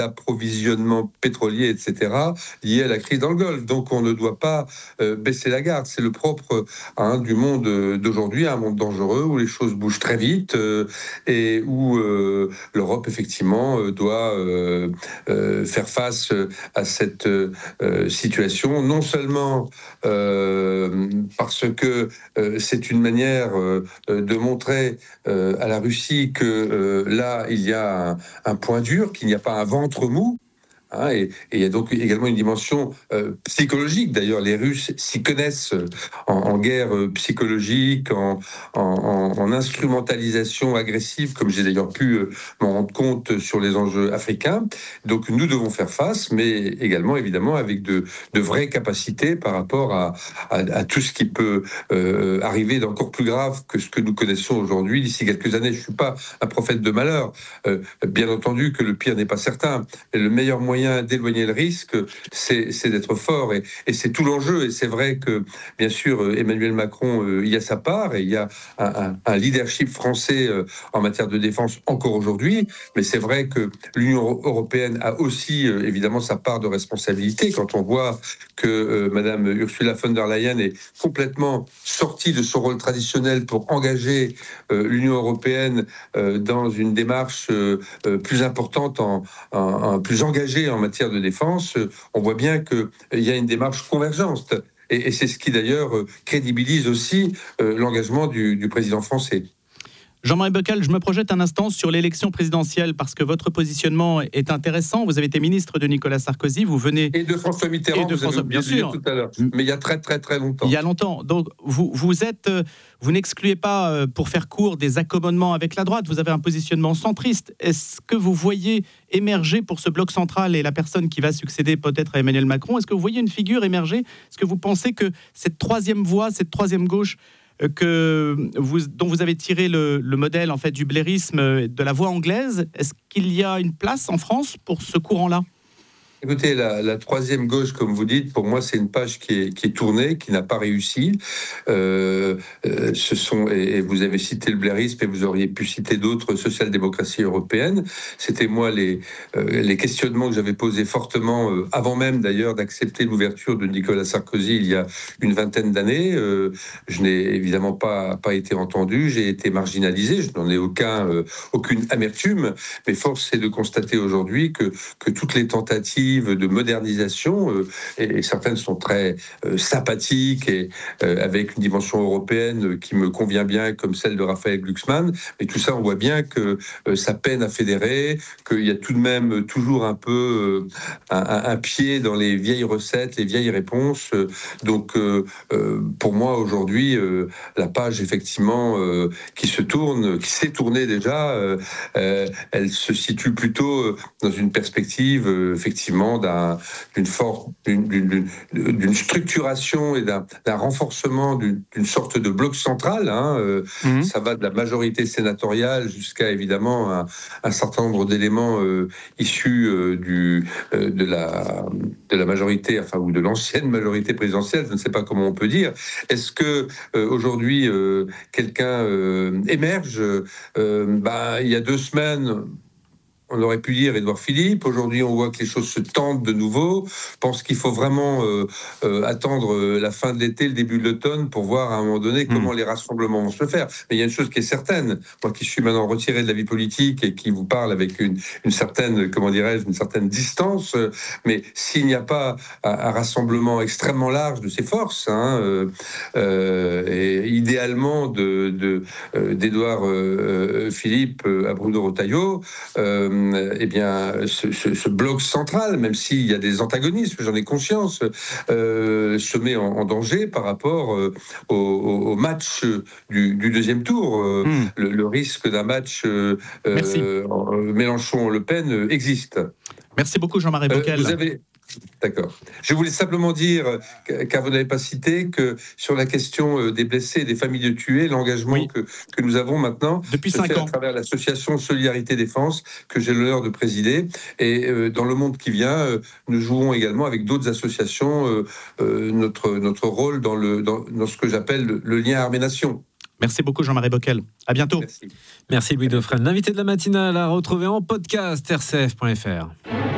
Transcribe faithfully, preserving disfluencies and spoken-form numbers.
l'approvisionnement pétrolier, et cetera, lié à la crise dans le Golfe. Donc on ne doit pas euh, baisser la garde. C'est le propre hein, du monde d'aujourd'hui, un monde dangereux où les choses bougent très vite euh, et où euh, l'Europe, effectivement, euh, doit euh, euh, faire face à cette euh, situation, non seulement euh, parce que euh, c'est une manière euh, de montrer euh, à la Russie que euh, là, il y a un, un point dur, qu'il n'y a pas un ventre mou. Hein, et, et il y a donc également une dimension euh, psychologique. D'ailleurs, les Russes s'y connaissent en, en guerre euh, psychologique, en, en, en instrumentalisation agressive, comme j'ai d'ailleurs pu euh, m'en rendre compte sur les enjeux africains. Donc nous devons faire face, mais également évidemment avec de, de vraies capacités par rapport à, à, à tout ce qui peut euh, arriver d'encore plus grave que ce que nous connaissons aujourd'hui d'ici quelques années. Je ne suis pas un prophète de malheur. Euh, bien entendu que le pire n'est pas certain. Et le meilleur moyen d'éloigner le risque, c'est, c'est d'être fort. Et, et c'est tout l'enjeu. Et c'est vrai que, bien sûr, Emmanuel Macron euh, y a sa part et il y a un, un, un leadership français euh, en matière de défense encore aujourd'hui. Mais c'est vrai que l'Union européenne a aussi, euh, évidemment, sa part de responsabilité. Quand on voit que euh, Madame Ursula von der Leyen est complètement sortie de son rôle traditionnel pour engager euh, l'Union européenne euh, dans une démarche euh, euh, plus importante, en, en, en plus engagée en matière de défense, on voit bien qu'il y a une démarche convergente. Et, et c'est ce qui d'ailleurs crédibilise aussi euh, l'engagement du, du président français. Jean-Marie Bockel, je me projette un instant sur l'élection présidentielle parce que votre positionnement est intéressant. Vous avez été ministre de Nicolas Sarkozy, vous venez... Et de François Mitterrand, et de vous François, avez bien sûr. Tout à l'heure. Mais il y a très très très longtemps. Il y a longtemps. Donc vous, vous êtes... Vous n'excluez pas, pour faire court, des accommodements avec la droite. Vous avez un positionnement centriste. Est-ce que vous voyez émerger pour ce bloc central et la personne qui va succéder peut-être à Emmanuel Macron, est-ce que vous voyez une figure émerger ? Est-ce que vous pensez que cette troisième voie, cette troisième gauche que vous, dont vous avez tiré le, le modèle en fait, du blairisme de la voie anglaise, est-ce qu'il y a une place en France pour ce courant-là ? Écoutez, la, la troisième gauche, comme vous dites, pour moi, c'est une page qui est, qui est tournée, qui n'a pas réussi. Euh, euh, ce sont, et, et vous avez cité le blairisme, et vous auriez pu citer d'autres social-démocraties européennes. C'était moi les, euh, les questionnements que j'avais posés fortement, euh, avant même d'ailleurs d'accepter l'ouverture de Nicolas Sarkozy il y a une vingtaine d'années. Euh, je n'ai évidemment pas, pas été entendu, j'ai été marginalisé, je n'en ai aucun, euh, aucune amertume, mais force est de constater aujourd'hui que, que toutes les tentatives de modernisation, euh, et, et certaines sont très euh, sympathiques et euh, avec une dimension européenne qui me convient bien, comme celle de Raphaël Glucksmann. Mais tout ça, on voit bien que euh, ça peine à fédérer, qu'il y a tout de même toujours un peu euh, un, un pied dans les vieilles recettes, les vieilles réponses. Donc, euh, euh, pour moi, aujourd'hui, euh, la page, effectivement, euh, qui se tourne, qui s'est tournée déjà, euh, euh, elle se situe plutôt dans une perspective, euh, effectivement, D'un, d'une, for- d'une, d'une, d'une structuration et d'un, d'un renforcement d'une, d'une sorte de bloc central. Hein, euh, mmh. Ça va de la majorité sénatoriale jusqu'à évidemment un, un certain nombre d'éléments euh, issus euh, du, euh, de, la, de la majorité, enfin ou de l'ancienne majorité présidentielle, je ne sais pas comment on peut dire. Est-ce que euh, aujourd'hui euh, quelqu'un euh, émerge euh, bah, il y a deux semaines. On aurait pu dire Édouard Philippe. Aujourd'hui, on voit que les choses se tendent de nouveau. Je pense qu'il faut vraiment euh, euh, attendre la fin de l'été, le début de l'automne, pour voir à un moment donné comment mmh. les rassemblements vont se faire. Mais il y a une chose qui est certaine. Moi qui suis maintenant retiré de la vie politique et qui vous parle avec une, une certaine, comment dirais-je, une certaine distance, euh, mais s'il n'y a pas un, un rassemblement extrêmement large de ces forces, hein, euh, euh, et idéalement de, de, euh, d'Édouard euh, Philippe à Bruno Retailleau, euh, eh bien, ce, ce, ce bloc central, même s'il y a des antagonismes, j'en ai conscience, euh, se met en, en danger par rapport euh, au, au match du, du deuxième tour. Euh, mmh. le, le risque d'un match euh, euh, Mélenchon-Le Pen existe. Merci beaucoup, Jean-Marie Bockel. Euh, vous avez... D'accord. Je voulais simplement dire, car vous n'avez pas cité, que sur la question des blessés et des familles de tués, l'engagement oui. que, que nous avons maintenant depuis se cinq fait ans à travers l'association Solidarité Défense, que j'ai l'honneur de présider. Et euh, dans le monde qui vient, euh, nous jouons également avec d'autres associations euh, euh, notre, notre rôle dans, le, dans, dans ce que j'appelle le, le lien armée-nation. Merci beaucoup Jean-Marie Bockel. À bientôt. Merci. Merci Louis Dauphren. L'invité de la matinale à retrouver en podcast r c f point f r.